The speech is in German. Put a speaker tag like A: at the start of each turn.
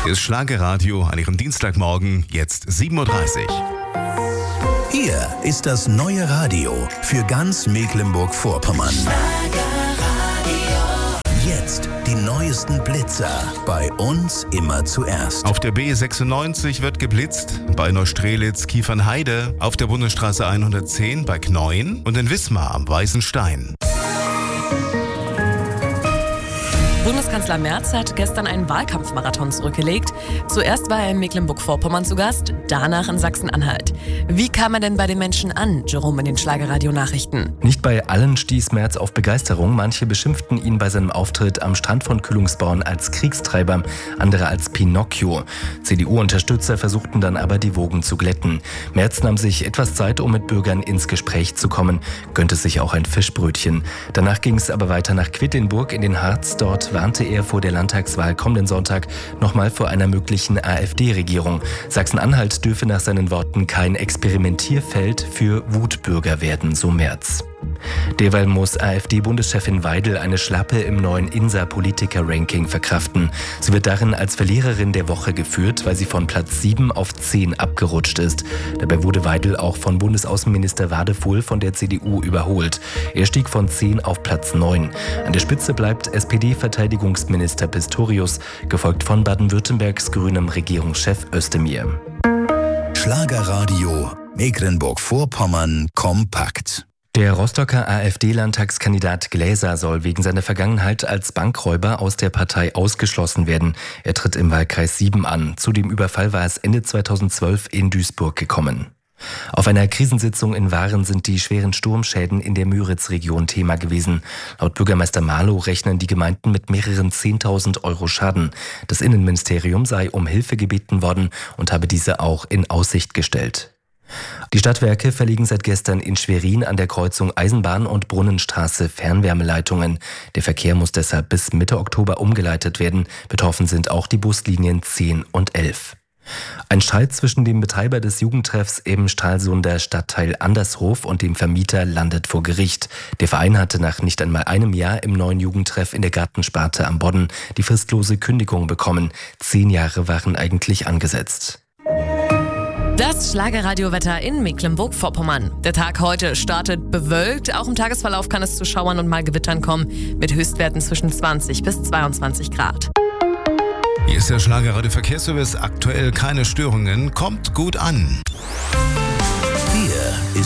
A: Ist Schlagerradio an Ihrem Dienstagmorgen, jetzt 7:30 Uhr.
B: Hier ist das neue Radio für ganz Mecklenburg-Vorpommern. Jetzt die neuesten Blitzer. Bei uns immer zuerst.
A: Auf der B96 wird geblitzt, bei Neustrelitz-Kiefernheide, auf der Bundesstraße 110 bei Kneuen und in Wismar am Weißen Stein.
C: Bundeskanzler Merz hat gestern einen Wahlkampfmarathon zurückgelegt. Zuerst war er in Mecklenburg-Vorpommern zu Gast, danach in Sachsen-Anhalt. Wie kam er denn bei den Menschen an, Jerome in den Schlagerradio-Nachrichten?
D: Nicht bei allen stieß Merz auf Begeisterung. Manche beschimpften ihn bei seinem Auftritt am Strand von Kühlungsborn als Kriegstreiber, andere als Pinocchio. CDU-Unterstützer versuchten dann aber die Wogen zu glätten. Merz nahm sich etwas Zeit, um mit Bürgern ins Gespräch zu kommen, gönnte sich auch ein Fischbrötchen. Danach ging es aber weiter nach Quedlinburg in den Harz. Dort warnte er vor der Landtagswahl kommenden Sonntag nochmal vor einer möglichen AfD-Regierung. Sachsen-Anhalt dürfe nach seinen Worten kein Experimentierfeld für Wutbürger werden, so Merz. Derweil muss AfD-Bundeschefin Weidel eine Schlappe im neuen INSA-Politiker-Ranking verkraften. Sie wird darin als Verliererin der Woche geführt, weil sie von Platz 7 auf 10 abgerutscht ist. Dabei wurde Weidel auch von Bundesaußenminister Wadefuhl von der CDU überholt. Er stieg von 10 auf Platz 9. An der Spitze bleibt SPD-Verteidigungsminister Pistorius, gefolgt von Baden-Württembergs grünem Regierungschef Özdemir.
B: Schlagerradio Mecklenburg-Vorpommern kompakt.
D: Der Rostocker AfD-Landtagskandidat Gläser soll wegen seiner Vergangenheit als Bankräuber aus der Partei ausgeschlossen werden. Er tritt im Wahlkreis 7 an. Zu dem Überfall war es Ende 2012 in Duisburg gekommen. Auf einer Krisensitzung in Waren sind die schweren Sturmschäden in der Müritz-Region Thema gewesen. Laut Bürgermeister Marlow rechnen die Gemeinden mit mehreren 10.000 Euro Schaden. Das Innenministerium sei um Hilfe gebeten worden und habe diese auch in Aussicht gestellt. Die Stadtwerke verlegen seit gestern in Schwerin an der Kreuzung Eisenbahn- und Brunnenstraße Fernwärmeleitungen. Der Verkehr muss deshalb bis Mitte Oktober umgeleitet werden. Betroffen sind auch die Buslinien 10 und 11. Ein Streit zwischen dem Betreiber des Jugendtreffs im Stralsunder Stadtteil Andershof und dem Vermieter landet vor Gericht. Der Verein hatte nach nicht einmal einem Jahr im neuen Jugendtreff in der Gartensparte am Bodden die fristlose Kündigung bekommen. 10 Jahre waren eigentlich angesetzt.
C: Das Schlagerradiowetter in Mecklenburg-Vorpommern. Der Tag heute startet bewölkt. Auch im Tagesverlauf kann es zu Schauern und mal Gewittern kommen, mit Höchstwerten zwischen 20 bis 22 Grad.
A: Hier ist der Schlagerradio Verkehrsservice. Aktuell keine Störungen. Kommt gut an.